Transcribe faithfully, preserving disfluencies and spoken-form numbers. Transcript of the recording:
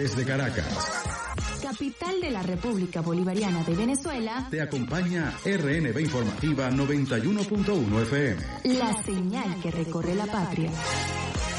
Desde Caracas, capital de la República Bolivariana de Venezuela, te acompaña R N B Informativa noventa y uno punto uno F M. La señal que recorre la patria.